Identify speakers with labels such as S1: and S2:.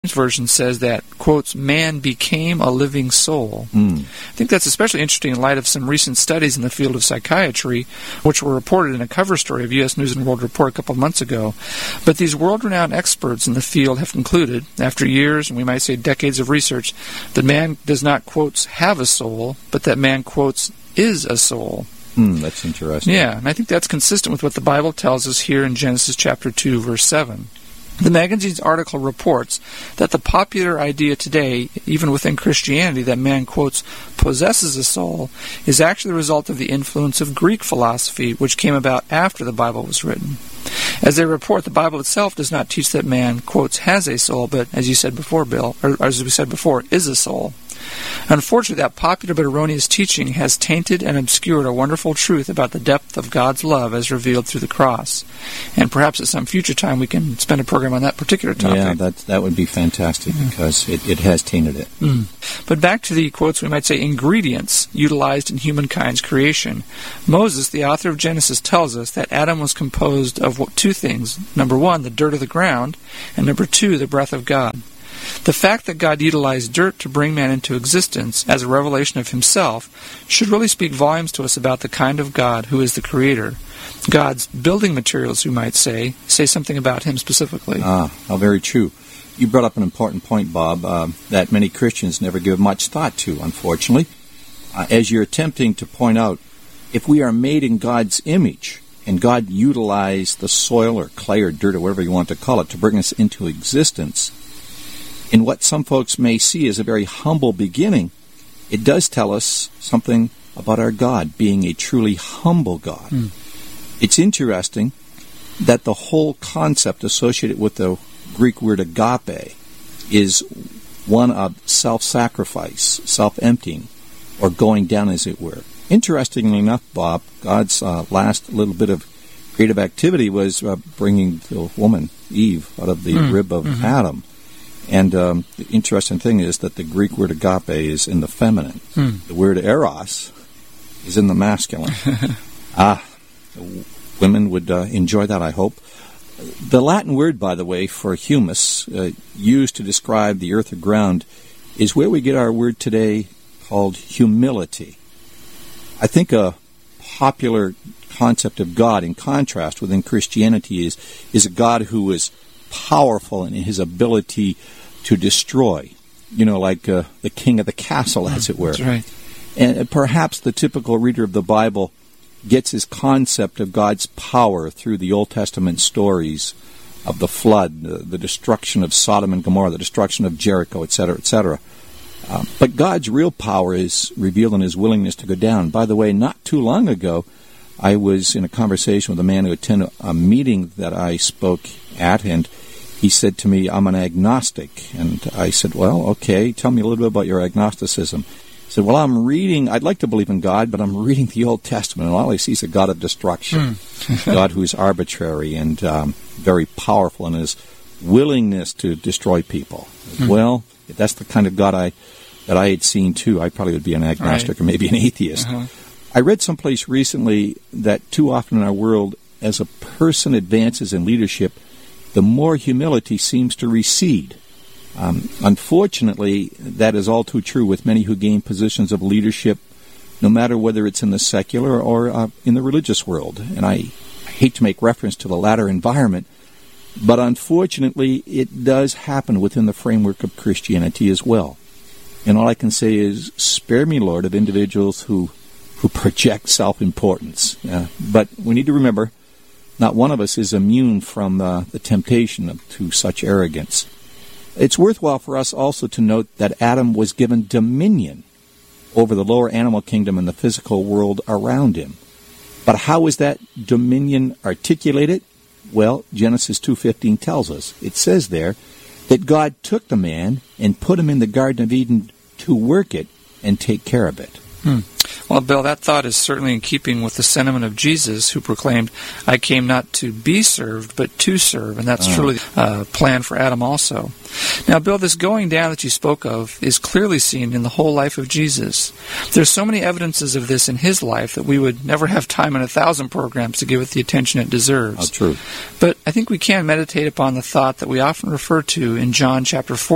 S1: Version says that, quotes, man became a living soul. I think that's especially interesting in light of some recent studies in the field of psychiatry, which were reported in a cover story of U.S. News & World Report a couple of months ago. But these world-renowned experts in the field have concluded, after years, and we might say decades of research, that man does not, quotes, have a soul, but that man, quotes, is a soul.
S2: That's interesting.
S1: Yeah, and I think that's consistent with what the Bible tells us here in Genesis chapter 2, verse 7. The magazine's article reports that the popular idea today, even within Christianity, that man, quotes, possesses a soul, is actually the result of the influence of Greek philosophy, which came about after the Bible was written. As they report, the Bible itself does not teach that man, quotes, has a soul, but, as you said before, Bill, or as we said before, is a soul. Unfortunately, that popular but erroneous teaching has tainted and obscured a wonderful truth about the depth of God's love as revealed through the cross. And perhaps at some future time we can spend a program on that particular topic.
S2: Yeah, that would be fantastic because it has tainted it.
S1: But back to the, quotes, we might say, ingredients utilized in humankind's creation. Moses, the author of Genesis, tells us that Adam was composed of two things. Number one, the dirt of the ground, and number two, the breath of God. The fact that God utilized dirt to bring man into existence as a revelation of himself should really speak volumes to us about the kind of God who is the Creator. God's building materials, we might say something about him specifically.
S2: How very true. You brought up an important point, Bob, that many Christians never give much thought to, unfortunately. As you're attempting to point out, if we are made in God's image, and God utilized the soil or clay or dirt or whatever you want to call it to bring us into existence, in what some folks may see as a very humble beginning, it does tell us something about our God being a truly humble God. It's interesting that the whole concept associated with the Greek word agape is one of self-sacrifice, self-emptying, or going down, as it were. Interestingly enough, Bob, God's last little bit of creative activity was bringing the woman, Eve, out of the rib of Adam. And the interesting thing is that the Greek word agape is in the feminine. The word eros is in the masculine. Women would enjoy that, I hope. The Latin word, by the way, for humus, used to describe the earth or ground, is where we get our word today called humility. I think a popular concept of God, in contrast within Christianity, is a God who is powerful in his ability to destroy, like the king of the castle, as it were.
S1: That's right.
S2: And perhaps the typical reader of the Bible gets his concept of God's power through the Old Testament stories of the flood, the destruction of Sodom and Gomorrah, the destruction of Jericho, etc., etc. But God's real power is revealed in his willingness to go down. By the way, not too long ago, I was in a conversation with a man who attended a meeting that I spoke at, and he said to me, I'm an agnostic. And I said, well, okay, tell me a little bit about your agnosticism. He said, well, I'd like to believe in God, but I'm reading the Old Testament, and all I see is a God of destruction, God who is arbitrary and very powerful in his willingness to destroy people. Well, if that's the kind of God that I had seen too, I probably would be an agnostic or maybe an atheist. I read someplace recently that too often in our world, as a person advances in leadership, the more humility seems to recede. Unfortunately, that is all too true with many who gain positions of leadership, no matter whether it's in the secular or in the religious world. And I hate to make reference to the latter environment, but unfortunately, it does happen within the framework of Christianity as well. And all I can say is, spare me, Lord, of individuals who project self-importance. But we need to remember, not one of us is immune from the temptation to such arrogance. It's worthwhile for us also to note that Adam was given dominion over the lower animal kingdom and the physical world around him. But how is that dominion articulated? Well, Genesis 2:15 tells us. It says there that God took the man and put him in the Garden of Eden to work it and take care of it.
S1: Well, Bill, that thought is certainly in keeping with the sentiment of Jesus, who proclaimed, I came not to be served, but to serve. And that's truly a plan for Adam also. Now, Bill, this going down that you spoke of is clearly seen in the whole life of Jesus. There's so many evidences of this in his life that we would never have time in 1,000 programs to give it the attention it deserves.
S2: True.
S1: But I think we can meditate upon the thought that we often refer to in John chapter 4.